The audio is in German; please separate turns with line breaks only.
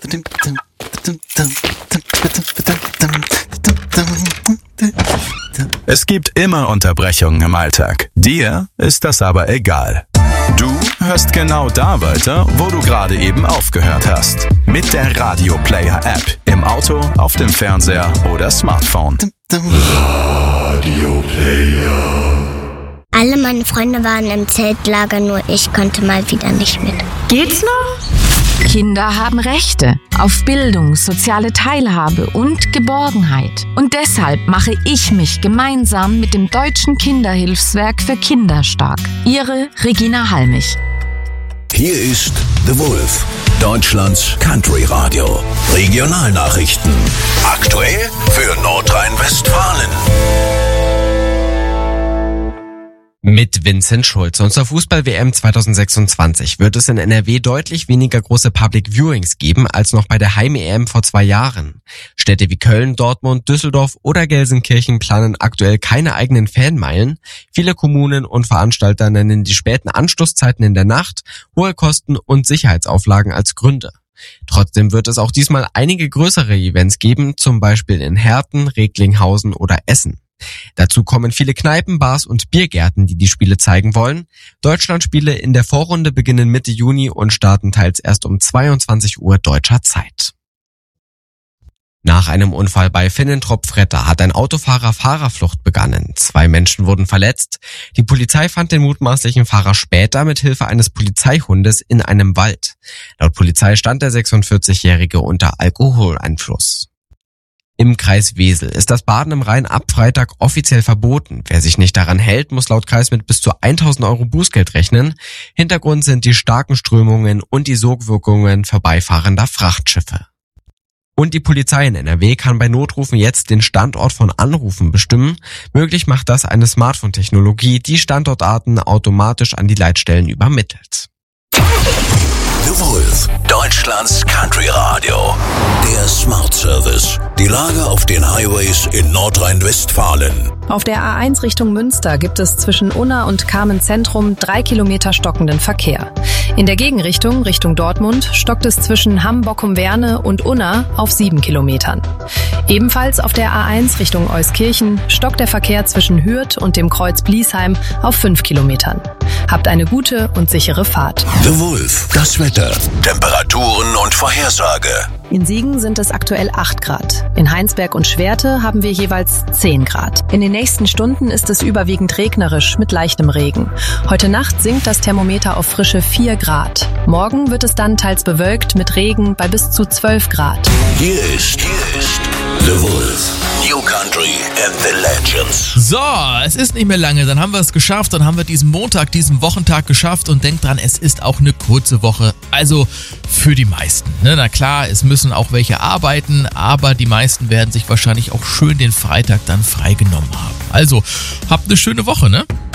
Es gibt immer Unterbrechungen im Alltag. Dir ist das aber egal. Du hörst genau da weiter, wo du gerade eben aufgehört hast. Mit der Radio Player App. Im Auto, auf dem Fernseher oder Smartphone.
Radio Player.
Alle meine Freunde waren im Zeltlager, nur ich konnte mal wieder nicht mit.
Geht's noch?
Kinder haben Rechte auf Bildung, soziale Teilhabe und Geborgenheit. Und deshalb mache ich mich gemeinsam mit dem Deutschen Kinderhilfswerk für Kinder stark. Ihre Regina Halmich.
Hier ist The Wolf, Deutschlands Country Radio. Regionalnachrichten. Aktuell für Nordrhein-Westfalen.
Mit Vincent Schulze. Und zur Fußball-WM 2026 wird es in NRW deutlich weniger große Public Viewings geben als noch bei der Heim-EM vor 2 Jahren. Städte wie Köln, Dortmund, Düsseldorf oder Gelsenkirchen planen aktuell keine eigenen Fanmeilen. Viele Kommunen und Veranstalter nennen die späten Anstoßzeiten in der Nacht, hohe Kosten und Sicherheitsauflagen als Gründe. Trotzdem wird es auch diesmal einige größere Events geben, zum Beispiel in Herten, Recklinghausen oder Essen. Dazu kommen viele Kneipen, Bars und Biergärten, die Spiele zeigen wollen. Deutschlandspiele in der Vorrunde beginnen Mitte Juni und starten teils erst um 22 Uhr deutscher Zeit. Nach einem Unfall bei Finnentrop-Fretter hat ein Autofahrer Fahrerflucht begangen. 2 Menschen wurden verletzt. Die Polizei fand den mutmaßlichen Fahrer später mit Hilfe eines Polizeihundes in einem Wald. Laut Polizei stand der 46-Jährige unter Alkoholeinfluss. Im Kreis Wesel ist das Baden im Rhein ab Freitag offiziell verboten. Wer sich nicht daran hält, muss laut Kreis mit bis zu 1.000 € Bußgeld rechnen. Hintergrund sind die starken Strömungen und die Sogwirkungen vorbeifahrender Frachtschiffe. Und die Polizei in NRW kann bei Notrufen jetzt den Standort von Anrufen bestimmen. Möglich macht das eine Smartphone-Technologie, die Standortarten automatisch an die Leitstellen übermittelt.
The Wolf, Deutschlands Country Radio. Der Smart Service. Die Lage auf den Highways in Nordrhein-Westfalen.
Auf der A1 Richtung Münster gibt es zwischen Unna und Kamenz-Zentrum 3 Kilometer stockenden Verkehr. In der Gegenrichtung, Richtung Dortmund, stockt es zwischen Hamm-Bockum-Werne und Unna auf 7 Kilometern. Ebenfalls auf der A1 Richtung Euskirchen stockt der Verkehr zwischen Hürth und dem Kreuz Bliesheim auf 5 Kilometern. Habt eine gute und sichere Fahrt.
The Wolf, das Wetter, Temperaturen und Vorhersage.
In Siegen sind es aktuell 8 Grad. In Heinsberg und Schwerte haben wir jeweils 10 Grad. In den nächsten Stunden ist es überwiegend regnerisch mit leichtem Regen. Heute Nacht sinkt das Thermometer auf frische 4 Grad. Morgen wird es dann teils bewölkt mit Regen bei bis zu 12 Grad.
Hier ist The Wolf. New Country and the Legends.
So, es ist nicht mehr lange, dann haben wir es geschafft, dann haben wir diesen Montag, diesen Wochentag geschafft und denkt dran, es ist auch eine kurze Woche, also für die meisten. Ne? Na klar, es müssen auch welche arbeiten, aber die meisten werden sich wahrscheinlich auch schön den Freitag dann freigenommen haben. Also, habt eine schöne Woche, ne?